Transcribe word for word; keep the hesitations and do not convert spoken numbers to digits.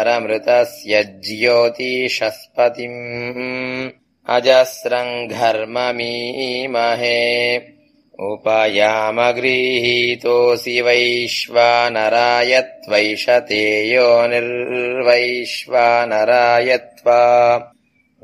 परमृतस्य ज्योतिषस्पतिम् अजस्रम् घर्ममीमहे उपयामगृहीतोऽसि वैश्वानराय त्वैष ते योनिर्वैश्वानराय त्वा